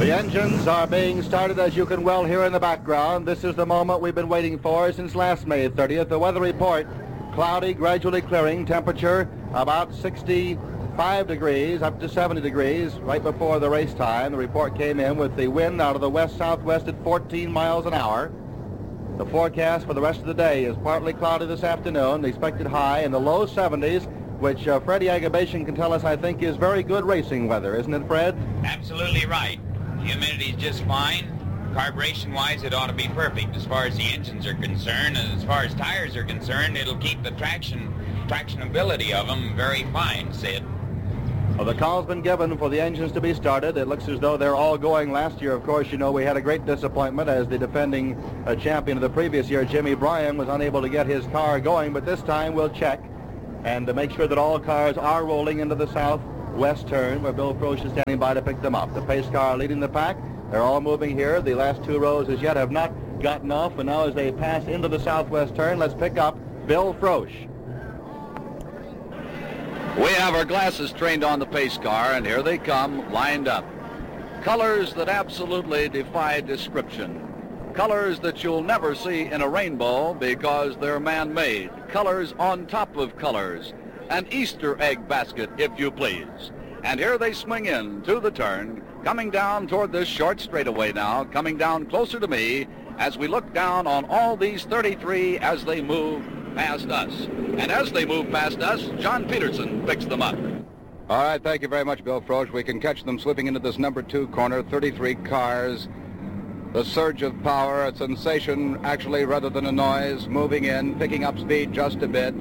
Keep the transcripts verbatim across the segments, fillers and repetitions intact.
The engines are being started, as you can well hear in the background. This is the moment we've been waiting for since last May thirtieth. The weather report, cloudy, gradually clearing, temperature about sixty-five degrees, up to seventy degrees right before the race time. The report came in with the wind out of the west-southwest at fourteen miles an hour. The forecast for the rest of the day is partly cloudy this afternoon. The expected high in the low seventies, which uh, Freddie Agabation can tell us, I think, is very good racing weather. Isn't it, Fred? Absolutely right. Humidity is just fine. Carburation-wise, it ought to be perfect as far as the engines are concerned. And as far as tires are concerned, it'll keep the traction, tractionability of them very fine, Sid. Well, the call's been given for the engines to be started. It looks as though they're all going. Last year, of course, you know, we had a great disappointment as the defending uh, champion of the previous year, Jimmy Bryan, was unable to get his car going. But this time, we'll check and to make sure that all cars are rolling into the southwest turn where Bill Frosch is standing by to pick them up. The pace car leading the pack. They're all moving here. The last two rows as yet have not gotten off, and now as they pass into the southwest turn, let's pick up Bill Frosch. We have our glasses trained on the pace car, and here they come, lined up. Colors that absolutely defy description. Colors that you'll never see in a rainbow because they're man-made. Colors on top of colors. An Easter egg basket, if you please. And here they swing in to the turn, coming down toward this short straightaway now, coming down closer to me as we look down on all these thirty-three as they move past us. And as they move past us, John Peterson picks them up. All right, thank you very much, Bill Frosch. We can catch them slipping into this number two corner, thirty-three cars. The surge of power, a sensation actually rather than a noise, moving in, picking up speed just a bit.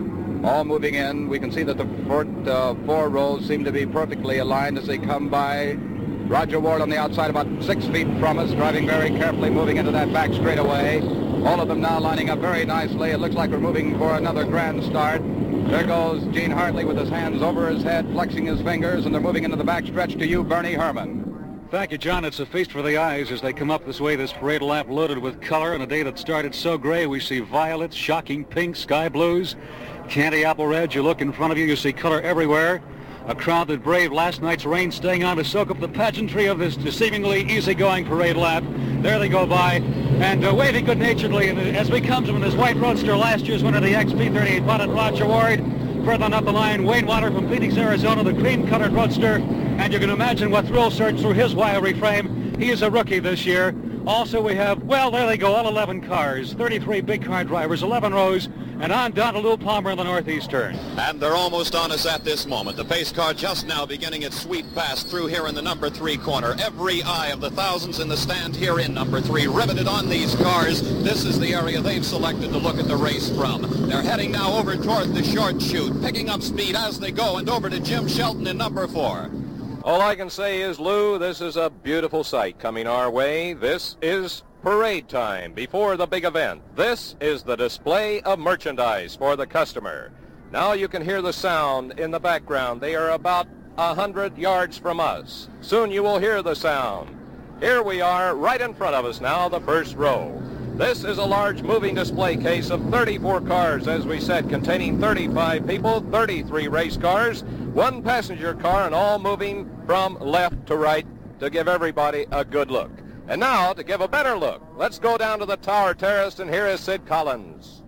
All moving in. We can see that the four, uh, four rows seem to be perfectly aligned as they come by. Roger Ward on the outside about six feet from us, driving very carefully, moving into that back straightaway. All of them now lining up very nicely. It looks like we're moving for another grand start. There goes Gene Hartley with his hands over his head, flexing his fingers, and they're moving into the backstretch to you, Bernie Herman. Thank you, John. It's a feast for the eyes as they come up this way, this parade lap loaded with color. On a day that started so gray, we see violets, shocking pinks, sky blues, candy apple reds. You look in front of you, you see color everywhere. A crowd that braved last night's rain staying on to soak up the pageantry of this seemingly easygoing parade lap. There they go by, and uh, waving good-naturedly as we come to him in his white roadster, last year's winner, the X P thirty-eight pilot Roger Ward. Further on up the line, Wayne Water from Phoenix, Arizona, the cream-colored roadster. And you can imagine what thrill surged through his wiry frame. He is a rookie this year. Also, we have, well, there they go, all eleven cars, thirty-three big car drivers, eleven rows, and on down to Lou Palmer in the northeast turn. And they're almost on us at this moment. The pace car just now beginning its sweep pass through here in the number three corner. Every eye of the thousands in the stand here in number three riveted on these cars. This is the area they've selected to look at the race from. They're heading now over toward the short chute, picking up speed as they go, and over to Jim Shelton in number four. All I can say is, Lou, this is a beautiful sight coming our way. This is parade time before the big event. This is the display of merchandise for the customer. Now you can hear the sound in the background. They are about a hundred yards from us. Soon you will hear the sound. Here we are right in front of us now, the first row. This is a large moving display case of thirty-four cars, as we said, containing thirty-five people, thirty-three race cars, one passenger car, and all moving from left to right to give everybody a good look. And now, to give a better look, let's go down to the Tower Terrace, and here is Sid Collins.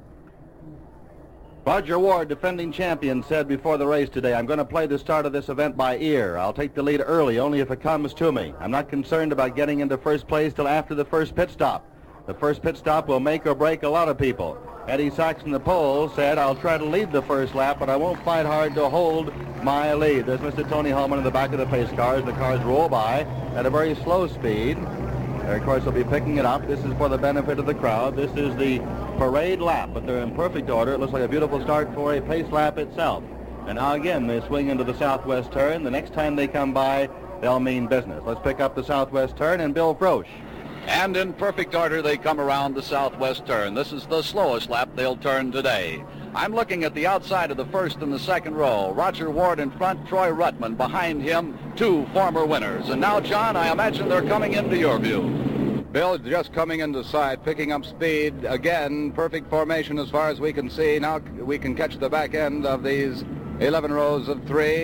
Roger Ward, defending champion, said before the race today, I'm going to play the start of this event by ear. I'll take the lead early, only if it comes to me. I'm not concerned about getting into first place till after the first pit stop. The first pit stop will make or break a lot of people. Eddie Saxon, the pole, said, I'll try to lead the first lap, but I won't fight hard to hold my lead. There's Mister Tony Holman in the back of the pace cars. The cars roll by at a very slow speed. Of course, they'll be picking it up. This is for the benefit of the crowd. This is the parade lap, but they're in perfect order. It looks like a beautiful start for a pace lap itself. And now again, they swing into the southwest turn. The next time they come by, they'll mean business. Let's pick up the southwest turn and Bill Frosch. And in perfect order, they come around the southwest turn. This is the slowest lap they'll turn today. I'm looking at the outside of the first and the second row. Roger Ward in front, Troy Ruttman behind him, two former winners. And now, John, I imagine they're coming into your view. Bill just coming into sight, picking up speed. Again, perfect formation as far as we can see. Now we can catch the back end of these eleven rows of three.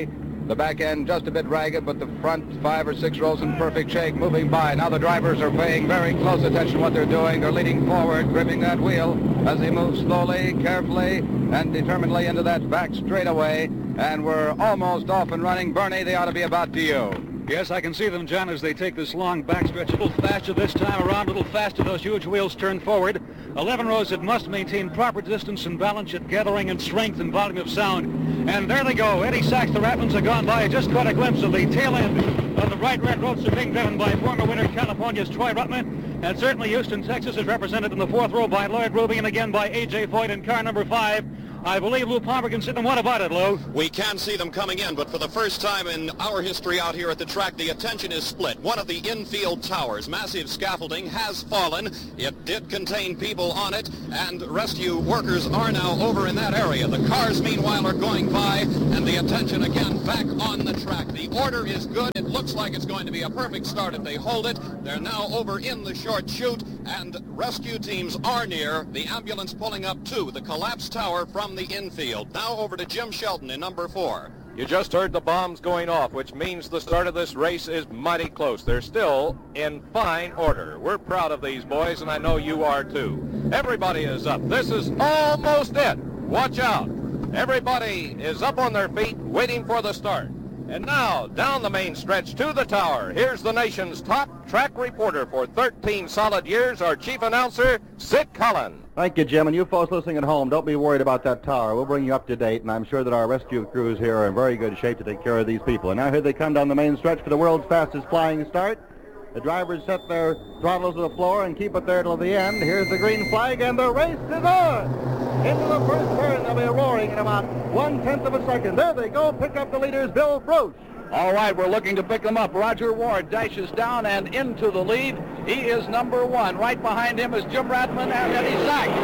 The back end just a bit ragged, but the front five or six rows in perfect shape, moving by. Now the drivers are paying very close attention to what they're doing. They're leaning forward, gripping that wheel as they move slowly, carefully, and determinedly into that back straightaway. And we're almost off and running. Bernie, they ought to be about to you. Yes, I can see them, John, as they take this long backstretch a little faster this time around, a little faster. Those huge wheels turn forward. eleven rows that must maintain proper distance and balance, yet gathering in strength and volume of sound. And there they go. Eddie Sachs, the Ratlins have gone by. I just caught a glimpse of the tail end of the bright red roadster being driven by former winner California's Troy Ruttman. And certainly Houston, Texas is represented in the fourth row by Lloyd Ruby and again by A J Foyt in car number five. I believe Lou Palmer can sit them. What about it, Lou? We can see them coming in, but for the first time in our history out here at the track, the attention is split. One of the infield towers, massive scaffolding, has fallen. It did contain people on it, and rescue workers are now over in that area. The cars, meanwhile, are going by, and the attention again back on the track. The order is good. It looks like it's going to be a perfect start if they hold it. They're now over in the short chute, and rescue teams are near. The ambulance pulling up to the collapsed tower from the infield. Now over to Jim Shelton in number four. You just heard the bombs going off, which means the start of this race is mighty close. They're still in fine order. We're proud of these boys, and I know you are too. Everybody is up. This is almost it. Watch out. Everybody is up on their feet, waiting for the start. And now, down the main stretch to the tower, here's the nation's top track reporter for thirteen solid years, our chief announcer, Sid Cullen. Thank you, Jim. And you folks listening at home, don't be worried about that tower. We'll bring you up to date, and I'm sure that our rescue crews here are in very good shape to take care of these people. And now here they come down the main stretch for the world's fastest flying start. The drivers set their throttles to the floor and keep it there till the end. Here's the green flag, and the race is on! Into the first turn, they'll be roaring in about one-tenth of a second. There they go, pick up the leaders, Bill Froch. All right, we're looking to pick them up. Roger Ward dashes down and into the lead. He is number one. Right behind him is Jim Rathman and Eddie Sachs.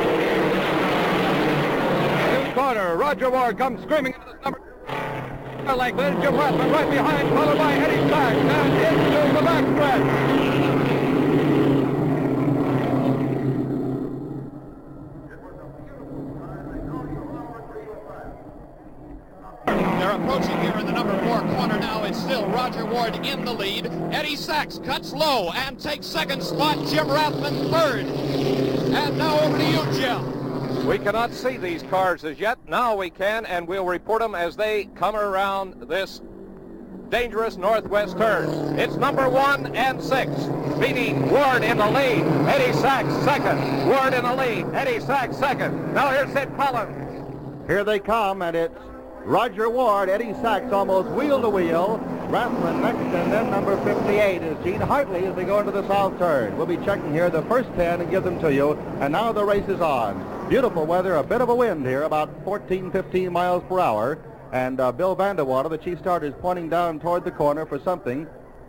In corner, Roger Ward comes screaming into this number. Like this, Jim Rathman right behind, followed by Eddie Sachs, and into the backstretch. They're approaching here in the number four corner now. It's still Roger Ward in the lead. Eddie Sachs cuts low and takes second spot. Jim Rathman third. And now over to you, Jim. We cannot see these cars as yet. Now we can, and we'll report them as they come around this dangerous northwest turn. It's number one and six, beating Ward in the lead. Eddie Sachs second. Ward in the lead. Eddie Sachs second. Now here's Sid Cullen. Here they come, and it's Roger Ward, Eddie Sachs almost wheel to wheel. Rathman next, and then number fifty-eight is Gene Hartley as they go into the south turn. We'll be checking here the first ten and give them to you. And now the race is on. Beautiful weather, a bit of a wind here, about fourteen, fifteen miles per hour. And uh, Bill Vanderwater, the chief starter, is pointing down toward the corner for something.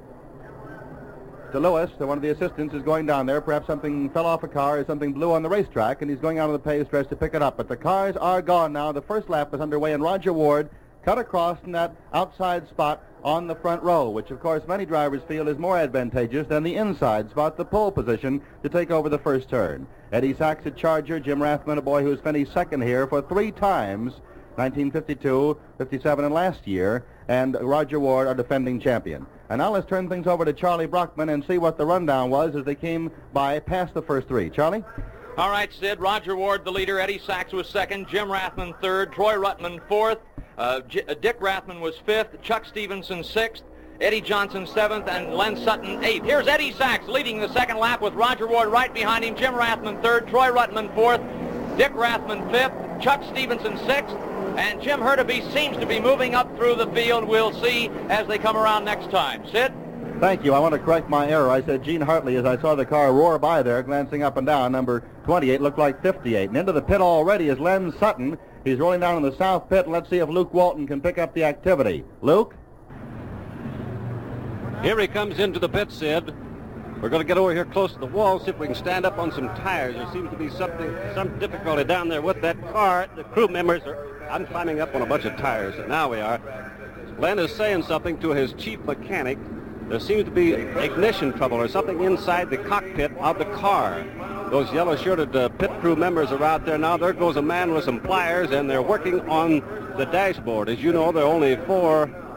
To Lewis, one of the assistants, is going down there. Perhaps something fell off a car or something blew on the racetrack, and he's going out on the paved stretch to pick it up. But the cars are gone now. The first lap is underway, and Roger Ward cut across in that outside spot on the front row, which, of course, many drivers feel is more advantageous than the inside spot, the pole position, to take over the first turn. Eddie Sachs, a Charger. Jim Rathman, a boy who's finished second here for three times, nineteen fifty-two, fifty-seven, and last year, and Roger Ward, our defending champion. And now let's turn things over to Charlie Brockman and see what the rundown was as they came by past the first three. Charlie? All right, Sid. Roger Ward, the leader. Eddie Sachs was second. Jim Rathman third. Troy Ruttman fourth. Uh, J- uh, Dick Rathman was fifth. Chuck Stevenson sixth. Eddie Johnson seventh. And Len Sutton eighth. Here's Eddie Sachs leading the second lap with Roger Ward right behind him. Jim Rathman third. Troy Ruttman fourth. Dick Rathman fifth. Chuck Stevenson sixth. And Jim Hurtubise seems to be moving up through the field. We'll see as they come around next time. Sid? Thank you. I want to correct my error. I said Gene Hartley as I saw the car roar by there, glancing up and down. Number twenty-eight looked like fifty-eight. And into the pit already is Len Sutton. He's rolling down in the south pit. Let's see if Luke Walton can pick up the activity. Luke? Here he comes into the pit, Sid. We're going to get over here close to the wall, see if we can stand up on some tires. There seems to be something, some difficulty down there with that car. The crew members are... I'm climbing up on a bunch of tires, and now we are. Len is saying something to his chief mechanic. There seems to be ignition trouble or something inside the cockpit of the car. Those yellow-shirted uh, pit crew members are out there now. There goes a man with some pliers, and they're working on the dashboard. As you know, there are only four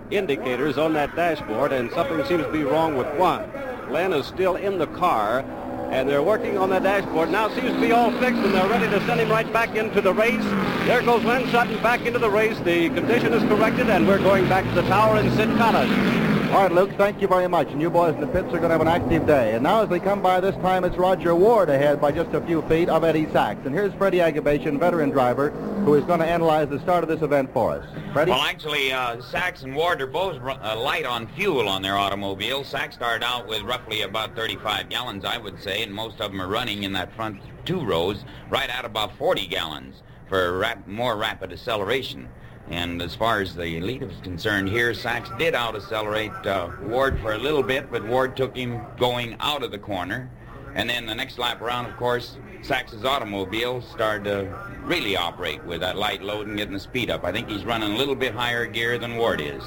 indicators on that dashboard, and something seems to be wrong with one. Len is still in the car, and they're working on the dashboard. Now it seems to be all fixed, and they're ready to send him right back into the race. There goes Len Sutton back into the race. The condition is corrected, and we're going back to the tower in Sid College. All right, Luke, thank you very much. And you boys in the pits are going to have an active day. And now as they come by this time, it's Roger Ward ahead by just a few feet of Eddie Sachs. And here's Freddie Agabashian, veteran driver, who is going to analyze the start of this event for us. Freddie? Well, actually, uh, Sachs and Ward are both uh, light on fuel on their automobiles. Sachs started out with roughly about thirty-five gallons, I would say, and most of them are running in that front two rows right at about forty gallons for rap- more rapid acceleration. And as far as the lead is concerned here, Sachs did out-accelerate uh, Ward for a little bit, but Ward took him going out of the corner. And then the next lap around, of course, Sachs's automobile started to really operate with that light load and getting the speed up. I think he's running a little bit higher gear than Ward is.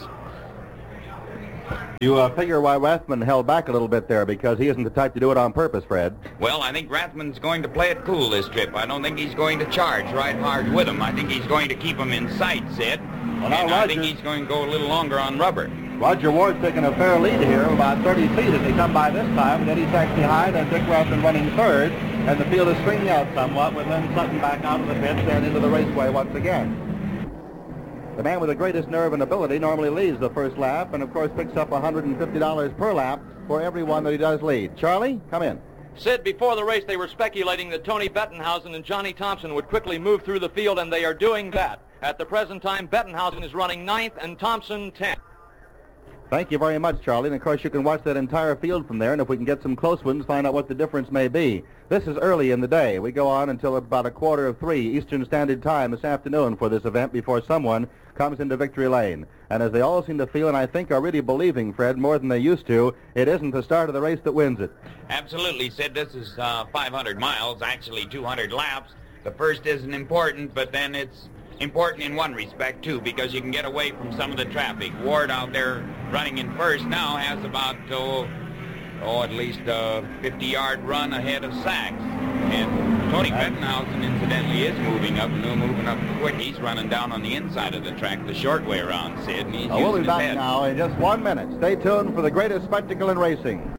You uh, figure why Rathman held back a little bit there, because he isn't the type to do it on purpose, Fred. Well, I think Rathman's going to play it cool this trip. I don't think he's going to charge right hard with him. I think he's going to keep him in sight, Sid. Well, now and Roger, I think he's going to go a little longer on rubber. Roger Ward's taking a fair lead here of about thirty feet as they come by this time. Eddie Sachs behind and Dick Rathman running third. And the field is swinging out somewhat with Len Sutton back out of the pits and into the raceway once again. The man with the greatest nerve and ability normally leads the first lap and, of course, picks up one hundred fifty dollars per lap for every one that he does lead. Charlie, come in. Sid, before the race, they were speculating that Tony Bettenhausen and Johnny Thompson would quickly move through the field, and they are doing that. At the present time, Bettenhausen is running ninth and Thompson tenth. Thank you very much, Charlie. And, of course, you can watch that entire field from there, and if we can get some close ones, find out what the difference may be. This is early in the day. We go on until about a quarter of three Eastern Standard Time this afternoon for this event before someone comes into victory lane. And as they all seem to feel, and I think are really believing, Fred, more than they used to, it isn't the start of the race that wins it. Absolutely, Sid. This is uh, five hundred miles, actually two hundred laps. The first isn't important, but then it's important in one respect, too, because you can get away from some of the traffic. Ward out there running in first now has about, oh, oh at least a fifty-yard run ahead of Sachs. And Tony Bettenhausen, incidentally, is moving up, and moving up quick. He's running down on the inside of the track, the short way around, Sid, and he's oh, using we'll be his back head. now in just one minute. Stay tuned for the greatest spectacle in racing.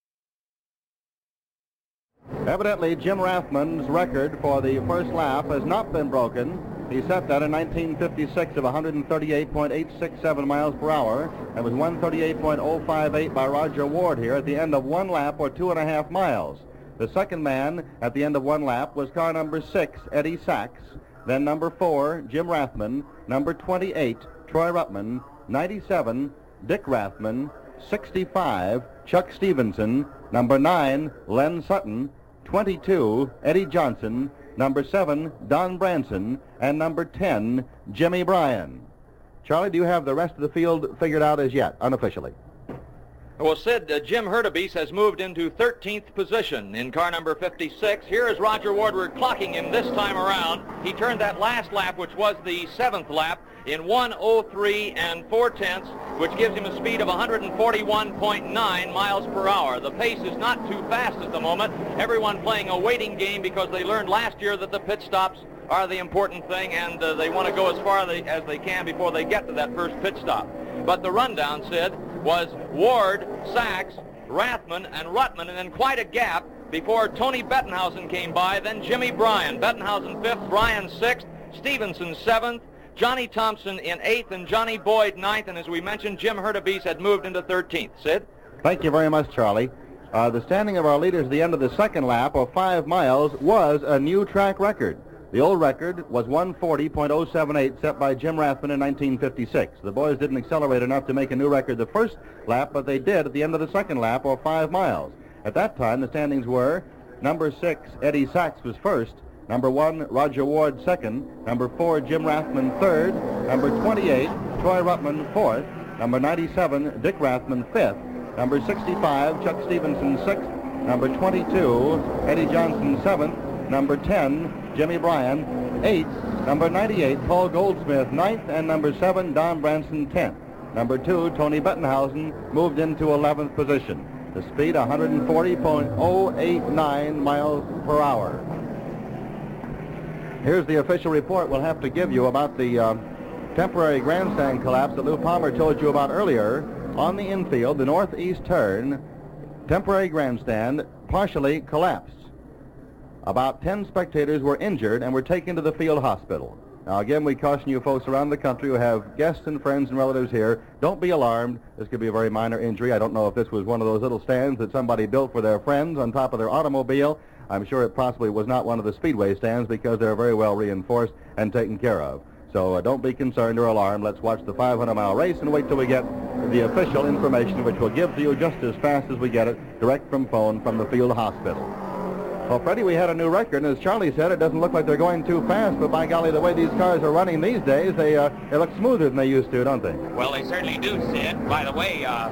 Evidently, Jim Rathman's record for the first lap has not been broken. He set that in nineteen fifty-six of one thirty-eight point eight six seven miles per hour, and was one thirty-eight point oh five eight by Roger Ward here at the end of one lap or two and a half miles. The second man at the end of one lap was car number six, Eddie Sachs, then number four, Jim Rathman, number twenty-eight, Troy Ruttman, ninety-seven, Dick Rathman, sixty-five, Chuck Stevenson, number nine, Len Sutton, twenty-two, Eddie Johnson, number seven, Don Branson, and number ten, Jimmy Bryan. Charlie, do you have the rest of the field figured out as yet, unofficially? Well, Sid, uh, Jim Hurtubise has moved into thirteenth position in car number fifty-six. Here is Roger Ward. We're clocking him this time around. He turned that last lap, which was the seventh lap, in one oh three and four tenths, which gives him a speed of one forty-one point nine miles per hour. The pace is not too fast at the moment. Everyone playing a waiting game because they learned last year that the pit stops are the important thing, and uh, they want to go as far they, as they can before they get to that first pit stop. But the rundown, Sid, was Ward, Sachs, Rathman, and Ruttman, and then quite a gap before Tony Bettenhausen came by, then Jimmy Bryan. Bettenhausen fifth, Bryan sixth, Stevenson seventh, Johnny Thompson in eighth, and Johnny Boyd ninth, and as we mentioned, Jim Hurtubise had moved into thirteenth. Sid? Thank you very much, Charlie. Uh, the standing of our leaders at the end of the second lap, or five miles, was a new track record. The old record was one forty point oh seven eight, set by Jim Rathman in nineteen fifty-six. The boys didn't accelerate enough to make a new record the first lap, but they did at the end of the second lap, or five miles. At that time, the standings were number six, Eddie Sachs was first, number one, Roger Ward second, number four, Jim Rathman third, number twenty-eight, Troy Ruttman fourth, number ninety-seven, Dick Rathman fifth, number sixty-five, Chuck Stevenson sixth, number twenty-two, Eddie Johnson seventh, number ten, Jimmy Bryan eighth, number ninety-eight, Paul Goldsmith ninth, and number seven, Don Branson tenth. Number two, Tony Bettenhausen, moved into eleventh position. The speed, one forty point oh eight nine miles per hour. Here's the official report we'll have to give you about the uh, temporary grandstand collapse that Lou Palmer told you about earlier on the infield, the northeast turn, temporary grandstand partially collapsed. About ten spectators were injured and were taken to the field hospital. Now, again, we caution you folks around the country who have guests and friends and relatives here, don't be alarmed. This could be a very minor injury. I don't know if this was one of those little stands that somebody built for their friends on top of their automobile. I'm sure it possibly was not one of the Speedway stands because they're very well reinforced and taken care of. So uh, don't be concerned or alarmed. Let's watch the five hundred mile race and wait till we get the official information, which we'll give to you just as fast as we get it, direct from phone from the field hospital. Well, Freddie, we had a new record, and as Charlie said, it doesn't look like they're going too fast, but by golly, the way these cars are running these days, they, uh, they look smoother than they used to, don't they? Well, they certainly do, Sid. By the way, uh,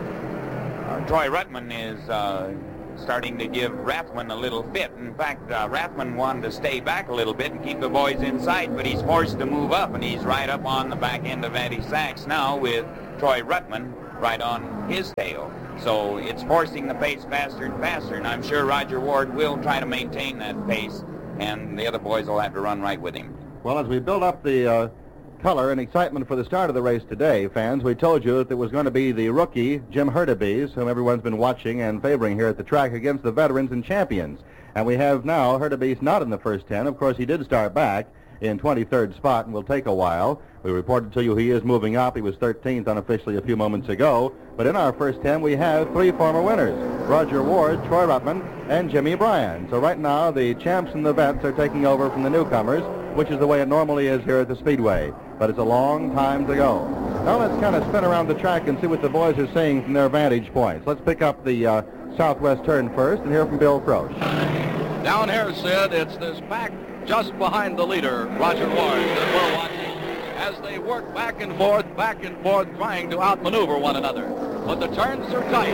uh, Troy Ruttman is uh, starting to give Rathman a little fit. In fact, uh, Rathman wanted to stay back a little bit and keep the boys inside, but he's forced to move up, and he's right up on the back end of Eddie Sachs now with Troy Ruttman right on his tail. So it's forcing the pace faster and faster, and I'm sure Roger Ward will try to maintain that pace, and the other boys will have to run right with him. Well, as we build up the uh, color and excitement for the start of the race today, fans, we told you that it was going to be the rookie, Jim Hurtubise, whom everyone's been watching and favoring here at the track, against the veterans and champions. And we have now Hurtubise not in the first ten. Of course, he did start back in twenty-third spot and will take a while. We reported to you he is moving up. He was thirteenth unofficially a few moments ago. But in our first ten, we have three former winners, Roger Ward, Troy Ruttman, and Jimmy Bryan. So right now, the champs and the vets are taking over from the newcomers, which is the way it normally is here at the Speedway. But it's a long time to go. Now let's kind of spin around the track and see what the boys are seeing from their vantage points. Let's pick up the uh, southwest turn first and hear from Bill Frosch. Down here, Sid, it's this pack just behind the leader, Roger Ward, that we're watching as they work back and forth, back and forth, trying to outmaneuver one another. But the turns are tight,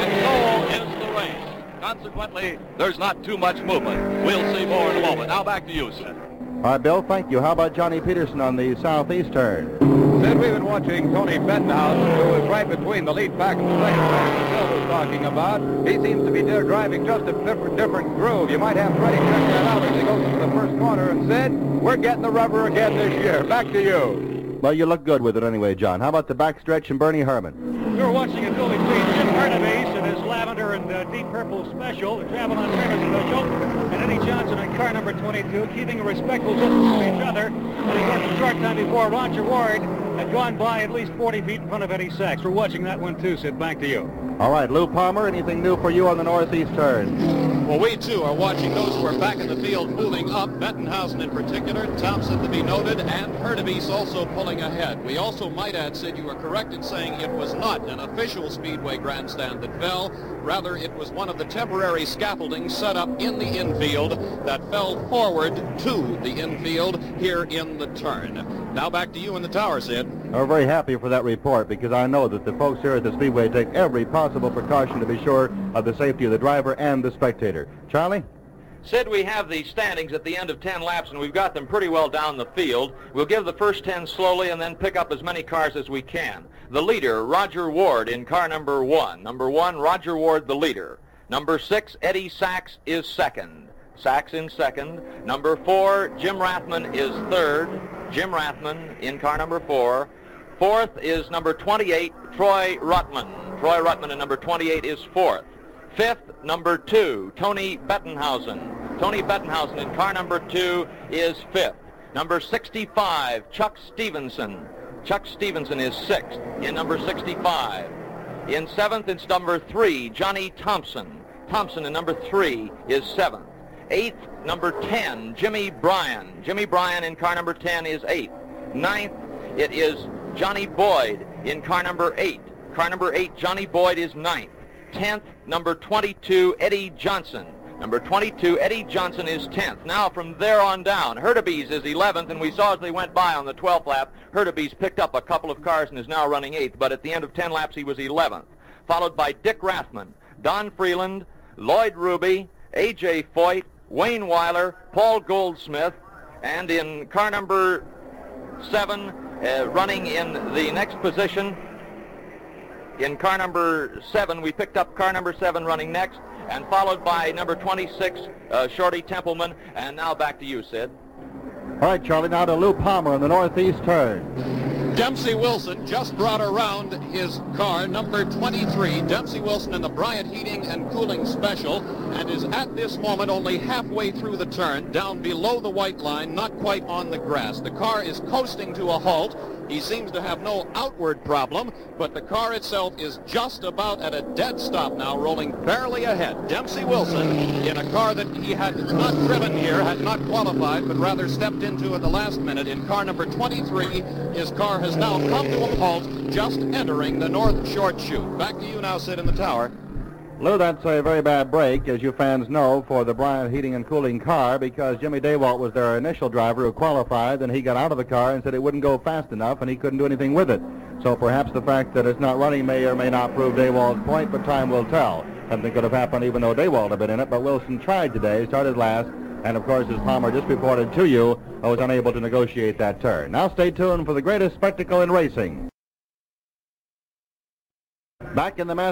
and so is the race. Consequently, there's not too much movement. We'll see more in a moment. Now back to you, Sid. All right, Bill, thank you. How about Johnny Peterson on the southeast turn? Sid, we've been watching Tony Bettenhausen, who is right between the lead pack and the second pack that Bill was talking about. He seems to be there driving just a different, different groove. You might have Freddie check that out as he goes into the first corner. And Sid, we're getting the rubber again this year. Back to you. Well, you look good with it anyway, John. How about the backstretch and Bernie Herman? We're watching a duel between Jim Hurtubise and his lavender and uh, deep purple special, the Travelon Trainers Special, and Eddie Johnson in car number twenty-two, keeping a respectful distance from each other. And of course, a short time before, Roger Ward had gone by at least forty feet in front of Eddie Sachs. We're watching that one too, Sid. Back to you. All right, Lou Palmer, anything new for you on the northeast turn? Well, we, too, are watching those who are back in the field moving up, Bettenhausen in particular, Thompson to be noted, and Hurtubise also pulling ahead. We also might add, Sid, you are correct in saying it was not an official Speedway grandstand that fell. Rather, it was one of the temporary scaffoldings set up in the infield that fell forward to the infield here in the turn. Now back to you in the tower, Sid. We're very happy for that report because I know that the folks here at the Speedway take every possible precaution to be sure of the safety of the driver and the spectator. Charlie? Sid, we have the standings at the end of ten laps, and we've got them pretty well down the field. We'll give the first ten slowly and then pick up as many cars as we can. The leader, Roger Ward, in car number one. Number one, Roger Ward, the leader. Number six, Eddie Sachs is second. Sachs in second. Number four, Jim Rathman is third. Jim Rathman in car number four. Fourth is number twenty-eight, Troy Ruttman. Troy Ruttman in number twenty-eight is fourth. Fifth, number two, Tony Bettenhausen. Tony Bettenhausen in car number two is fifth. Number sixty-five, Chuck Stevenson. Chuck Stevenson is sixth in number sixty-five. In seventh, it's number three, Johnny Thompson. Thompson in number three is seventh. Eighth, number ten, Jimmy Bryan. Jimmy Bryan in car number ten is eighth. Ninth, it is Johnny Boyd in car number eight. Car number eight, Johnny Boyd is ninth. Tenth, number twenty-two, Eddie Johnson. Number twenty-two, Eddie Johnson is tenth. Now from there on down, Hurtubise is eleventh, and we saw as they went by on the twelfth lap, Hurtubise picked up a couple of cars and is now running eighth, but at the end of ten laps he was eleventh. Followed by Dick Rathman, Don Freeland, Lloyd Ruby, A J Foyt, Wayne Weiler, Paul Goldsmith, and in car number seven, uh, running in the next position, in car number seven, we picked up car number seven running next, and followed by number twenty-six, uh, Shorty Templeman. And now back to you, Sid. All right, Charlie, now to Lou Palmer in the northeast turn. Dempsey Wilson just brought around his car, number twenty-three, Dempsey Wilson in the Bryant Heating and Cooling Special, and is at this moment only halfway through the turn, down below the white line, not quite on the grass. The car is coasting to a halt. He seems to have no outward problem, but the car itself is just about at a dead stop now, rolling barely ahead. Dempsey Wilson in a car that he had not driven here, had not qualified, but rather stepped into at the last minute in car number twenty-three. His car has now come to a halt, just entering the North Short Chute. Back to you now, Sid, in the tower. Lou, that's a very bad break, as you fans know, for the Bryant Heating and Cooling car, because Jimmy Daywalt was their initial driver who qualified, then he got out of the car and said it wouldn't go fast enough and he couldn't do anything with it. So perhaps the fact that it's not running may or may not prove Daywalt's point, but time will tell. Something could have happened even though Daywalt had been in it, but Wilson tried today, started last, and of course, as Palmer just reported to you, was unable to negotiate that turn. Now stay tuned for the greatest spectacle in racing. Back in the